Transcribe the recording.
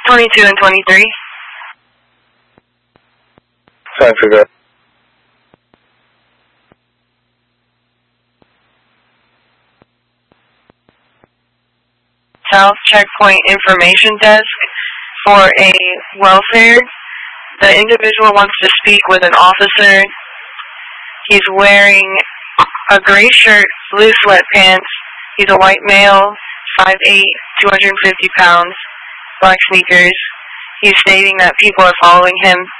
22 and 23. Time for that. South Checkpoint Information Desk for a welfare. The individual wants to speak with an officer. He's wearing a gray shirt, blue sweatpants. He's a white male, 5'8", 250 pounds, black sneakers. He's stating that people are following him.